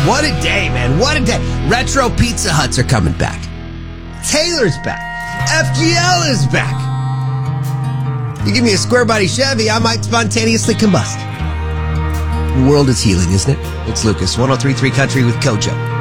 What a day, man. What a day. Retro Pizza Huts are coming back. Taylor's back. FGL is back. You give me a square body Chevy, I might spontaneously combust. The world is healing, isn't it? It's Lucas, 103.3 Country with Kojo.